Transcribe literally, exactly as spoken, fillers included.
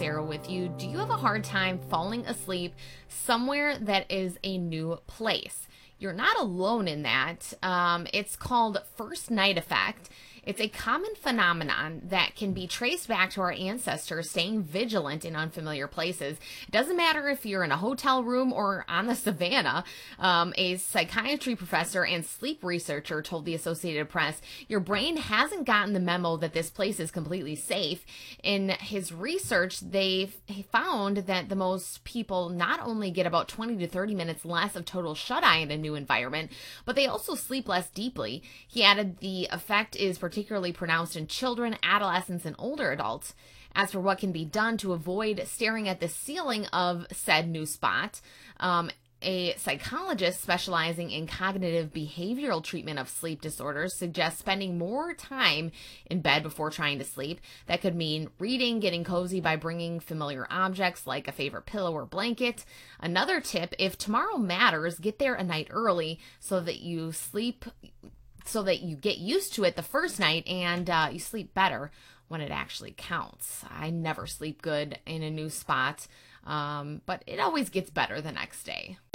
Sarah with you. Do you have a hard time falling asleep somewhere that is a new place? You're not alone in that. Um, it's called first night effect. It's a common phenomenon that can be traced back to our ancestors staying vigilant in unfamiliar places. It doesn't matter if you're in a hotel room or on the savannah. Um, a psychiatry professor and sleep researcher told the Associated Press, your brain hasn't gotten the memo that this place is completely safe. In his research, they found that the most people not only get about twenty to thirty minutes less of total shut-eye in a new environment, but they also sleep less deeply. He added the effect is particularly pronounced in children, adolescents, and older adults. As for what can be done to avoid staring at the ceiling of said new spot, um, a psychologist specializing in cognitive behavioral treatment of sleep disorders suggests spending more time in bed before trying to sleep. That could mean reading, getting cozy by bringing familiar objects like a favorite pillow or blanket. Another tip, if tomorrow matters, get there a night early so that you sleep so that you get used to it the first night and uh, you sleep better when it actually counts. I never sleep good in a new spot, um, but it always gets better the next day.